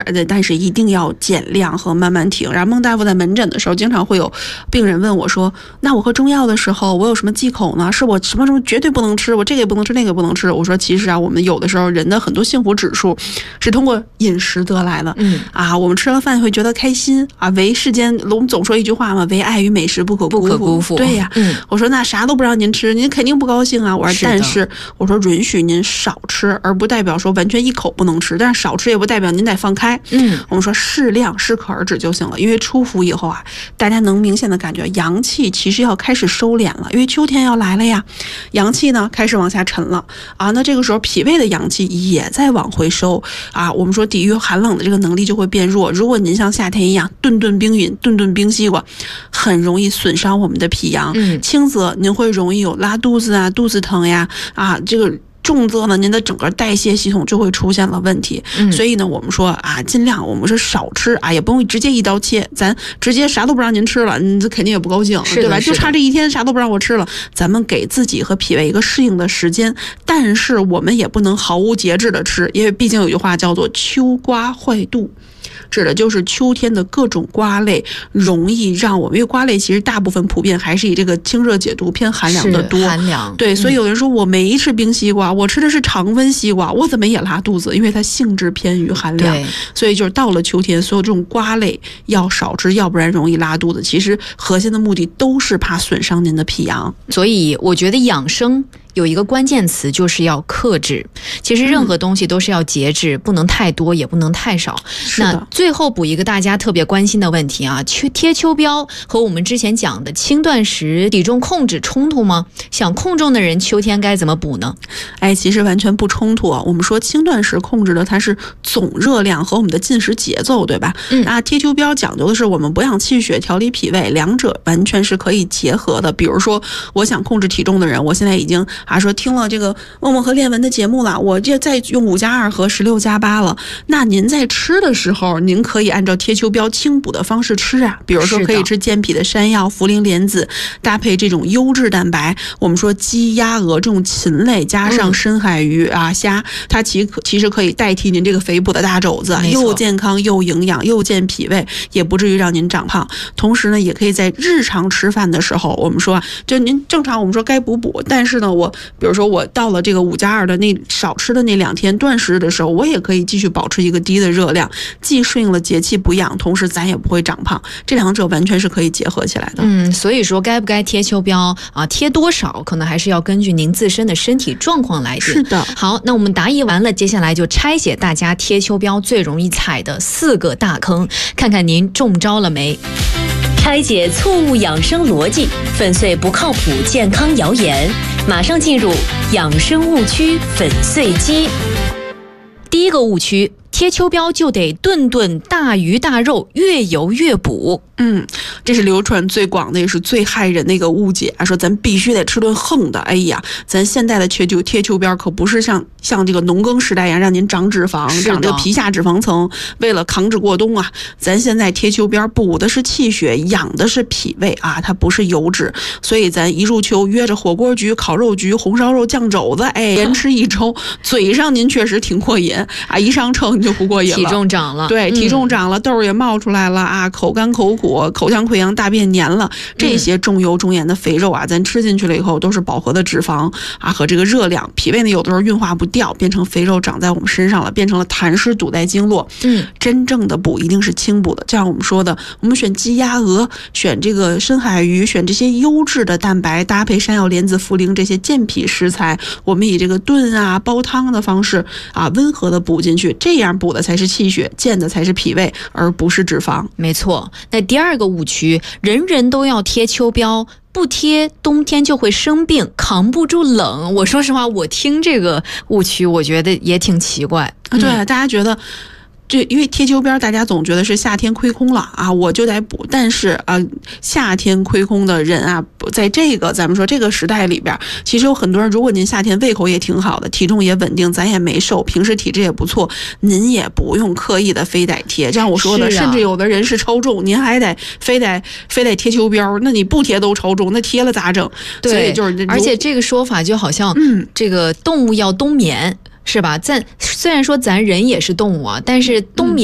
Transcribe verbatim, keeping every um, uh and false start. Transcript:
但是一定要减量和慢慢停。然后孟大夫在门诊的时候，经常会有病人问我说：“那我喝中药的时候，我有什么忌口呢？是我什么什么绝对不能吃，我这个也不能吃，那个也不能吃？”我说：“其实啊，我们有的时候人的很多幸福指数是通过饮食得来的。嗯啊，我们吃了饭会觉得开心啊。唯世间，我们总说一句话嘛，唯爱与美食不可辜负。 不可辜负。 对呀、啊，嗯，我说那啥都不让您吃，您肯定不高兴啊。我说，但是我说允许您少吃，而不代表说完全一口不能吃，但是少吃也不代表您得放开。嗯，我们说。适量适可而止就行了，因为出伏以后啊，大家能明显的感觉阳气其实要开始收敛了，因为秋天要来了呀，阳气呢开始往下沉了啊，那这个时候脾胃的阳气也在往回收啊，我们说抵御寒冷的这个能力就会变弱。如果您像夏天一样顿顿冰饮、顿顿冰西瓜，很容易损伤我们的脾阳。嗯，轻则您会容易有拉肚子啊、肚子疼呀啊，这个。重则呢，您的整个代谢系统就会出现了问题。嗯，所以呢，我们说啊，尽量我们是少吃啊，也不用直接一刀切，咱直接啥都不让您吃了，你这肯定也不高兴，对吧？就差这一天啥都不让我吃了，咱们给自己和脾胃一个适应的时间，但是我们也不能毫无节制的吃，因为毕竟有句话叫做秋瓜坏肚。指的就是秋天的各种瓜类容易让我们，因为瓜类其实大部分普遍还是以这个清热解毒偏寒凉的多， 寒凉。 对，所以有人说我没吃冰西瓜，嗯、我吃的是常温西瓜，我怎么也拉肚子？因为它性质偏于寒凉，所以就是到了秋天，所有这种瓜类要少吃，要不然容易拉肚子。其实核心的目的都是怕损伤您的脾阳， 所以我觉得养生。有一个关键词就是要克制，其实任何东西都是要节制，嗯、不能太多也不能太少。那最后补一个大家特别关心的问题啊，贴秋膘和我们之前讲的轻断食体重控制冲突吗？想控重的人秋天该怎么补呢？ 哎，其实完全不冲突啊。我们说轻断食控制的它是总热量和我们的进食节奏，对吧？嗯，那贴秋膘讲究的是我们不养气血、调理脾胃，两者完全是可以结合的。比如说，我想控制体重的人，我现在已经啊，说听了这个梦梦和练文的节目了，我这再用五加二和十六加八了。那您在吃的时候，您可以按照贴秋膘清补的方式吃啊，比如说可以吃健脾的山药、茯苓莲子，搭配这种优质蛋白。我们说鸡、鸭、鹅这种禽类，加上深海鱼啊、虾，它其其实可以代替您这个肥补的大肘子，又健康又营养又健脾胃，也不至于让您长胖。同时呢，也可以在日常吃饭的时候，我们说啊，就您正常我们说该补补，但是呢，我比如说我到了这个五加二的那少吃的那两天断食的时候，我也可以继续保持一个低的热量，既顺应了节气补养，同时咱也不会长胖，这两者完全是可以结合起来的。 嗯，所以说该不该贴秋膘啊，贴多少可能还是要根据您自身的身体状况来定。 是的。 好，那我们答疑完了，接下来就拆解大家贴秋膘最容易踩的四个大坑，看看您中招了没。 拆解错误养生逻辑，粉碎不靠谱健康谣言，马上进入养生误区粉碎机。 第一个误区，贴秋膘就得顿顿大鱼大肉，越油越补。 嗯，这是流传最广的也是最害人的一个误解啊，说咱必须得吃顿横的。哎呀，咱现代的贴秋贴秋膘可不是像像这个农耕时代一样让您长脂肪、长这个皮下脂肪层，为了抗制过冬啊。咱现在贴秋膘补的是气血，养的是脾胃啊，它不是油脂。所以咱一入秋约着火锅局、烤肉局、红烧肉、酱肘子，哎，连吃一周，嘴上您确实挺过瘾啊，一上秤你就不过瘾了， 体重涨了， 对，体重涨了，嗯、痘也冒出来了啊，口干口苦。口腔溃疡、大便黏了，这些重油重盐的肥肉啊，咱吃进去了以后都是饱和的脂肪啊和这个热量，脾胃呢有的时候运化不掉，变成肥肉长在我们身上了，变成了痰湿堵在经络。嗯，真正的补一定是清补的，就像我们说的，我们选鸡、鸭、鹅，选这个深海鱼，选这些优质的蛋白，搭配山药、莲子、茯苓这些健脾食材，我们以这个炖啊、煲汤的方式啊，温和的补进去，这样补的才是气血，健的才是脾胃，而不是脂肪。 没错。那第二个误区，人人都要贴秋膘，不贴冬天就会生病，扛不住冷。我说实话，我听这个误区，我觉得也挺奇怪。 嗯、对，大家觉得。这因为贴秋膘，大家总觉得是夏天亏空了啊，我就得补。但是啊，夏天亏空的人啊，在这个咱们说这个时代里边，其实有很多人，如果您夏天胃口也挺好的，体重也稳定，咱也没瘦，平时体质也不错，您也不用刻意的非得贴。像我说的，啊、甚至有的人是超重，您还得非得非得贴秋膘，那你不贴都超重，那贴了咋整？ 对， 所以就是而且这个说法就好像，嗯，这个动物要冬眠。是吧？咱虽然说咱人也是动物啊，但是冬眠